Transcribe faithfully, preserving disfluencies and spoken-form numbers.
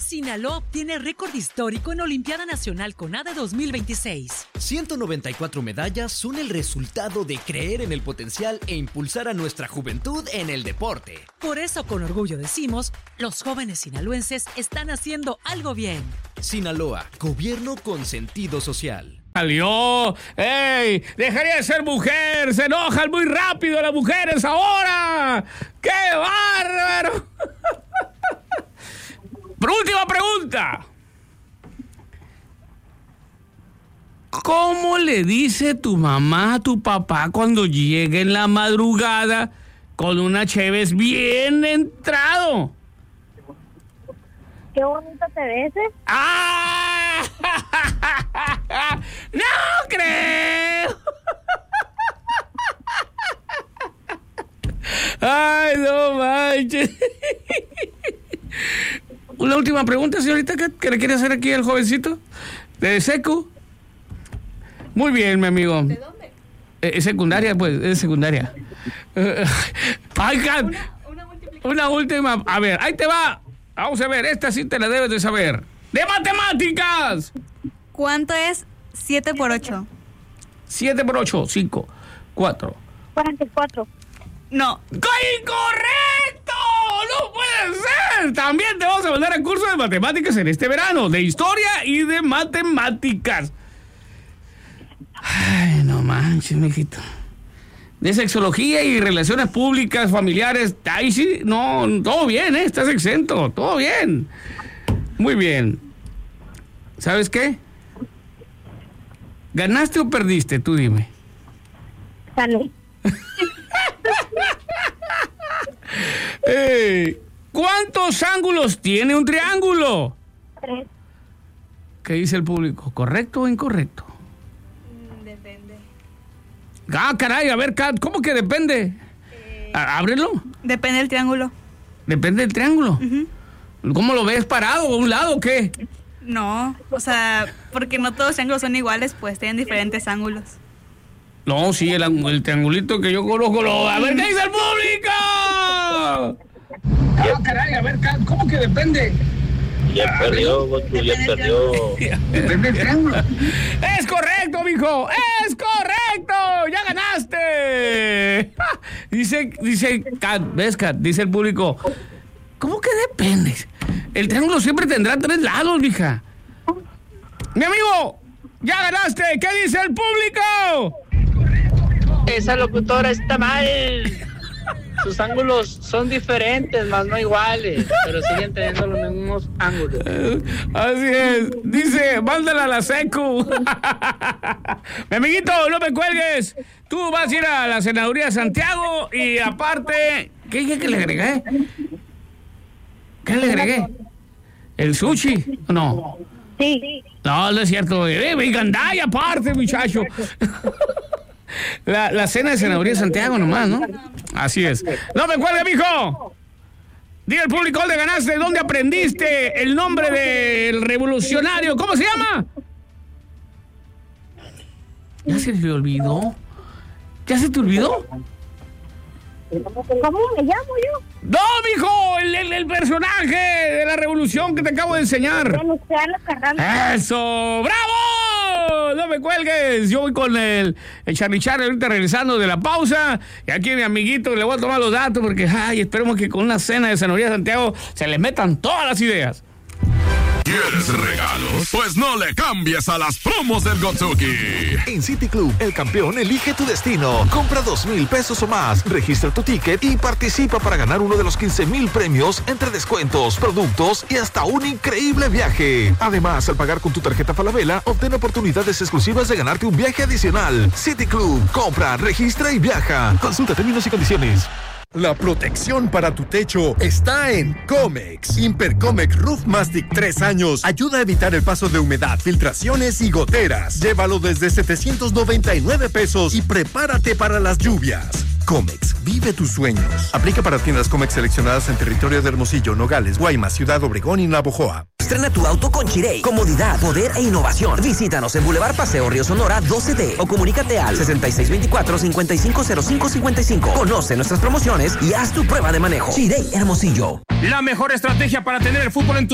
Sinaloa obtiene récord histórico en Olimpiada Nacional CONADE dos mil veintiséis. ciento noventa y cuatro medallas son el resultado de creer en el potencial e impulsar a nuestra juventud en el deporte. Por eso, con orgullo decimos, los jóvenes sinaloenses están haciendo algo bien. Sinaloa, gobierno con sentido social. ¡Salió! ¡Ey! ¡Dejaría de ser mujer! ¡Se enojan muy rápido las mujeres ahora! ¡Qué bárbaro! Pero última pregunta. ¿Cómo le dice tu mamá a tu papá cuando llegue en la madrugada con una cheves bien entrado? ¡Qué bonito te ves! ¡Ah! ¡No creo! ¡Ay, no manches! Una última pregunta, señorita, ¿qué, qué le quiere hacer aquí al jovencito? ¿De secu? Muy bien, mi amigo. ¿De dónde? Eh, es secundaria, pues, es secundaria. Ay, una, una, una última. A ver, ahí te va. Vamos a ver, esta sí te la debes de saber. ¡De matemáticas! ¿Cuánto es siete por ocho? siete por ocho, cinco, cuatro. cuarenta y cuatro. No. ¡Incorrecto! ¡No puede ser! También te vamos a mandar a curso de matemáticas en este verano, de historia y de matemáticas. Ay, no manches, mijito. De sexología y relaciones públicas, familiares, ahí sí, no, todo bien, ¿eh? Estás exento, todo bien. Muy bien. ¿Sabes qué? ¿Ganaste o perdiste? Tú dime. Gané. eh, ¿Cuántos ángulos tiene un triángulo? Tres. ¿Qué dice el público? ¿Correcto o incorrecto? Depende. Ah, caray, a ver, Kat, ¿cómo que depende? Eh, Ábrelo. Depende del triángulo. Depende del triángulo. Uh-huh. ¿Cómo lo ves parado? ¿A un lado o qué? No, o sea, porque no todos los triángulos son iguales, pues tienen diferentes ángulos. No, sí, el, el triangulito que yo conozco. Lo... A ver, ¿qué dice el público? Ah, caray, a ver, Kat, ¿cómo que depende? Ya perdió, Goku, ya perdió. Depende del triángulo. Es correcto, mijo. Es correcto. Ya ganaste. Dice, dice, Kat, ¿ves, Kat? Dice el público. ¿Cómo que depende? El triángulo siempre tendrá tres lados, mija. Mi amigo, ya ganaste. ¿Qué dice el público? Esa locutora está mal. Sus ángulos son diferentes, más no iguales, pero siguen teniendo los mismos ángulos. Así es. Dice, mándala a la secu. Mi amiguito, no me cuelgues. Tú vas a ir a la senaduría de Santiago y aparte... ¿Qué dije que le agregué? ¿Qué le agregué? ¿El sushi? No. Sí. No, no es cierto. Eh, me gandalla aparte, muchacho. La, la cena de senaduría de Santiago nomás, ¿no? Así es. No me cuelgue, mijo. Dile al público dónde ganaste, dónde aprendiste el nombre del revolucionario. ¿Cómo se llama? ¿Ya se te olvidó? ¿Ya se te olvidó? ¿Cómo me llamo yo? ¡No, mijo! El, el, el personaje de la revolución que te acabo de enseñar. Venustiano Carranza. ¡Eso! ¡Bravo! No me cuelgues. Yo voy con el, el Charlie Charlie ahorita regresando de la pausa. Y aquí mi amiguito le voy a tomar los datos porque, ay, esperemos que con una cena de Senaduría de Santiago se les metan todas las ideas. ¿Quieres regalos? Pues no le cambies a las promos del Gotsuki. En City Club, el campeón elige tu destino. Compra dos mil pesos o más, registra tu ticket y participa para ganar uno de los quince mil premios entre descuentos, productos y hasta un increíble viaje. Además, al pagar con tu tarjeta Falabella, obtén oportunidades exclusivas de ganarte un viaje adicional. City Club, compra, registra y viaja. Consulta términos y condiciones. La protección para tu techo está en Comex. Impercomex Roof Mastic tres años ayuda a evitar el paso de humedad, filtraciones y goteras. Llévalo desde setecientos noventa y nueve pesos y prepárate para las lluvias. Comex, vive tus sueños. Aplica para tiendas Comex seleccionadas en territorio de Hermosillo, Nogales, Guaymas, Ciudad Obregón y Navojoa. Estrena tu auto con Chirey. Comodidad, poder e innovación. Visítanos en Boulevard Paseo Río Sonora doce D o comunícate al sesenta y seis veinticuatro, cincuenta y cinco cero cinco cincuenta y cinco. Conoce nuestras promociones y haz tu prueba de manejo. Chirey Hermosillo. La mejor estrategia para tener el fútbol en tu